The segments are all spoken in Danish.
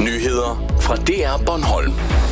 Nyheder fra DR Bornholm.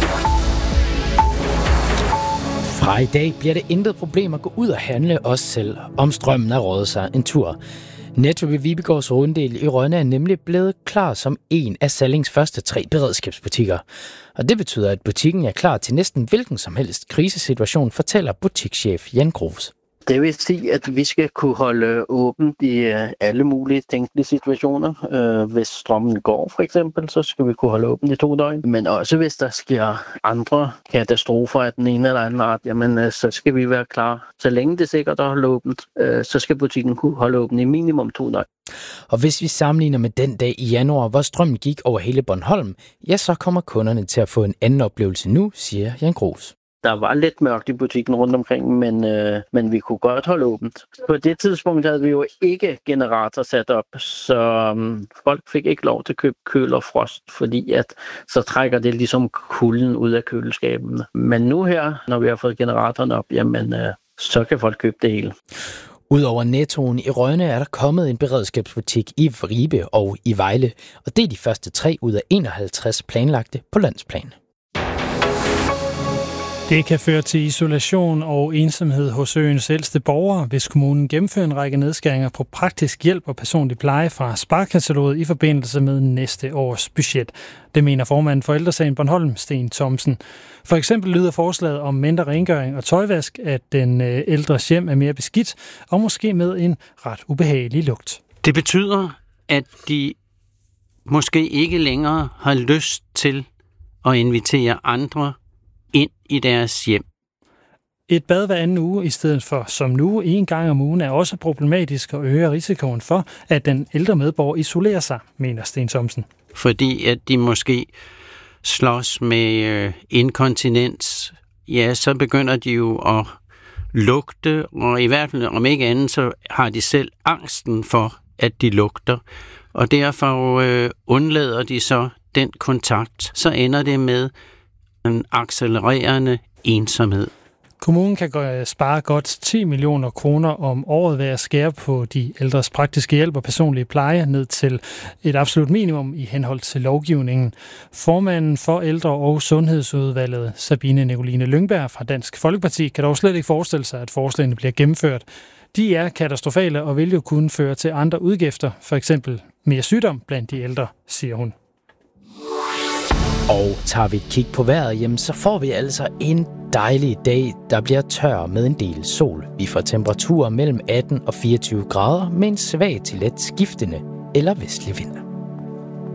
Fra i dag bliver det intet problem at gå ud og handle os selv, om strømmen er røget sig en tur. Netto ved Vibegårds Runddel i Rønne er nemlig blevet klar som en af Sallings første 3 beredskabsbutikker. Og det betyder, at butikken er klar til næsten hvilken som helst krisesituation, fortæller butikschef Jan Gros. Det vil sige, at vi skal kunne holde åbent i alle mulige tænkelige situationer. Hvis strømmen går for eksempel, så skal vi kunne holde åbent i 2 døgn. Men også hvis der sker andre katastrofer af den ene eller anden art, jamen, så skal vi være klar. Så længe det er sikkert at holde åbent, så skal butikken kunne holde åbent i minimum 2 døgn. Og hvis vi sammenligner med den dag i januar, hvor strømmen gik over hele Bornholm, ja, så kommer kunderne til at få en anden oplevelse nu, siger Jan Gros. Der var lidt mørkt i butikken rundt omkring, men vi kunne godt holde åbent. På det tidspunkt havde vi jo ikke generator sat op, så folk fik ikke lov til at købe køl og frost, fordi at så trækker det ligesom kulden ud af køleskabene. Men nu her, når vi har fået generatoren op, jamen, så kan folk købe det hele. Udover Nettoen i Rønne er der kommet en beredskabsbutik i Ribe og i Vejle, og det er de første 3 ud af 51 planlagte på landsplan. Det kan føre til isolation og ensomhed hos øens ældste borgere, hvis kommunen gennemfører en række nedskæringer på praktisk hjælp og personlig pleje fra sparkataloget i forbindelse med næste års budget. Det mener formanden for Ældresagen Bornholm, Sten Thomsen. For eksempel lyder forslaget om mindre rengøring og tøjvask, at den ældres hjem er mere beskidt og måske med en ret ubehagelig lugt. Det betyder, at de måske ikke længere har lyst til at invitere andre ind i deres hjem. Et bad hver anden uge i stedet for som nu 1 gang om ugen er også problematisk og øger risikoen for, at den ældre medborger isolerer sig, mener Sten Thomsen. Fordi at de måske slås med inkontinens, ja, så begynder de jo at lugte, og i hvert fald om ikke andet, så har de selv angsten for, at de lugter. Og derfor undlader de så den kontakt. Så ender det med en accelererende ensomhed. Kommunen kan spare godt 10 millioner kroner om året ved at skære på de ældres praktiske hjælp og personlige pleje ned til et absolut minimum i henhold til lovgivningen. Formanden for Ældre- og Sundhedsudvalget, Sabine Nicoline Lyngberg fra Dansk Folkeparti, kan dog slet ikke forestille sig, at forslagene bliver gennemført. De er katastrofale og vil jo kunne føre til andre udgifter, for eksempel mere sygdom blandt de ældre, siger hun. Og tager vi et kig på vejret, jamen, så får vi altså en dejlig dag, der bliver tør med en del sol. Vi får temperaturer mellem 18 og 24 grader med en svag til let skiftende eller vestlig vind.